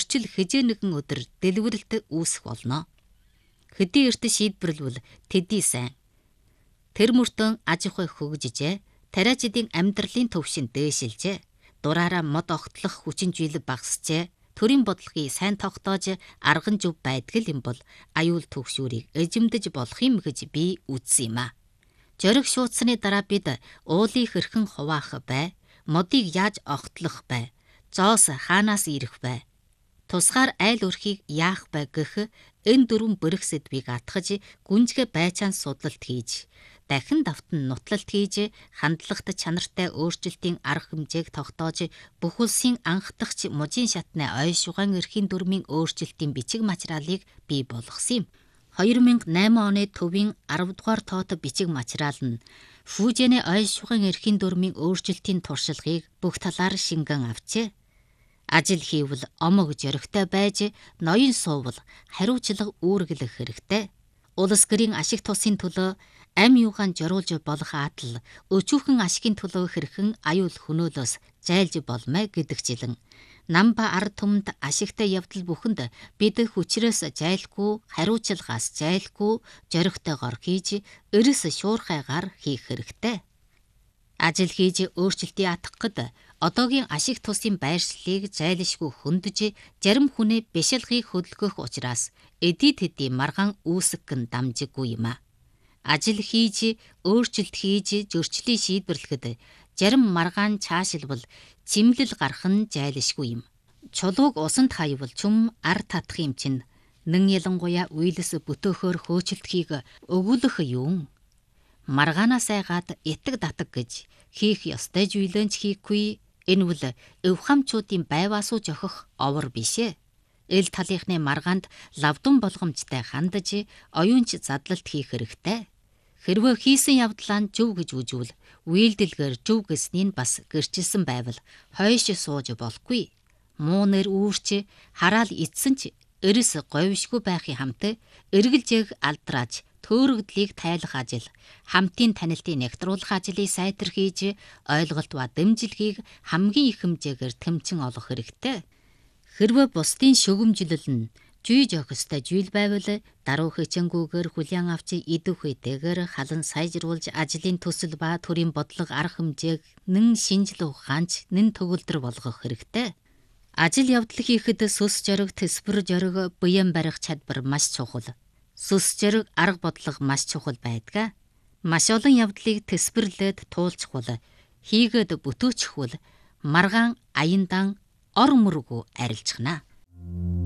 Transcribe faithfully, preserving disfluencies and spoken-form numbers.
зөрчил хэзээ нэгэн өдөр дэлгүрэлт үүсэх болно. Хэдий эрт шийдвэрлвэл тэдий сайн. Тэр мөртөө аж ахуй хөгжижээ. Тариачдын амьдралын төвшин дээшилжээ. Дураараа мод огтлох хүчин зүйлэг багасжээ. Төрийн бодлогыг сайн тогтоож арган зүв байдаг юм бол аюул төгшүүрийг эзэмдэж болох юм гэж би үзсэн юм а. Жориг шууцсны дараа бид уулыг хэрхэн хуваах бай, модыг яаж огтлох бай, зоос хаанаас ирэх бай, тусгаар айл өрхийг яах бай гэх энэ дөрвөн бүрэх сэдвийг атгаж гүнзгий байцаан судлалт хийж, дахин давтан нутлалт хийж, хандлагат чанартай өөрчлөлтийн арга хэмжээг тогтоож, бүх улсын анхдагч мужийн шатны ой шугаан эрхийн дүрмийн өөрчлөлтийн бичиг материалыг бий болгосон юм. хоёр мянга найман оны төвийн арав дугаар тоот бичиг материал нь Фужианы ой шугаан эрхийн дүрмийн өөрчлөлтийн туршлагыг бүх талаар шингэн авчээ. Ажил хийвэл омог зоригтой байж, ноён суувал хариуцлага үүргэлэх хэрэгтэй. Улс гэрийн ашиг тусын төлөө ам юугаан зориулж болох атал өчүүхэн ашигын төлөө хэрхэн аюул хөнөөлөөс зайлж болмай гэдэгчлэн нам ба ард түмэнд ашигтай явдал бүхэнд бид хүчрээс зайлгүй, хариуцлагаас зайлгүй, зоригтойгоор хийж, эрс шуурхайгаар хийх хэрэгтэй. Ажил хийж өөрчлөлтийг атгахад одоогийн ашиг тусын байршлыг зайлшгүй хөндөж, зарим хүнээ бишилхийг хөдөлгөх учраас эдий тэдий маргаан үүсгэн дамжиггүй юм а. Ажил хийж, өөрчлөлт хийж, зөрчлийг шийдвэрлэхэд зарим маргаан цаашилбал цэмлэл гарах нь зайлшгүй юм. Чулууг усанд хаявал чүм ар татах юм чинь нэн ялангуяа үйлс бүтөөхөөр хөөцөлтхийг өгүүлэх юм. Маргаанаас айгаад итэг татаг гэж хийх ёстой зүйлэнч хийхгүй. Энэ бол эвхамчуудын байваасуу жохох овор бишээ. Эл талынхны маргаанд лавдун болгомжтой хандаж, оюунч задлалт хийх хэрэгтэй. Хэрвээ хийсэн явдлаа нь зөв гэж үзвэл, үйлдэлгээр зөв гэснийг бас гэрчилсэн байвал хойш сууж болохгүй. Муу нэр үүрч, хараал эцсэн ч эрс говьшгүй байхын хамт эргэлжээг алдрааж, төөрөгдлийг тайлах ажил, хамтын танилтын нэгтруулах ажлыг сайтар хийж, ойлголт ба дэмжлэгийг хамгийн их хэмжээгээр тэмцэн олох хэрэгтэй. Хэрвээ бусдын шөгөмжлөл нь жүйж явах ёстой зүйл байвал даруй хичээнгүйгээр хүлээн авч идэх үетэйгээр халан сайжруулж ажлын төсөл ба төрийн бодлого арга хэмжээг нэн шинжлэх ухаанч нэн төгөлдөр болгох хэрэгтэй. Ажил явдал хийхэд сүс зориг, тэсвэр зориг, буян барих чадвар маш чухал. Сүс зориг, арга бодлого маш чухал байдаг. Маш олон явдлыг тэсвэрлээд туулчихвал, хийгээд бүтөөчихвөл маргаан аяндан ор мөргөө арилжхна.